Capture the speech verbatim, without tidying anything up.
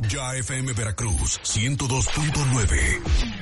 Ya F M Veracruz ciento dos punto nueve.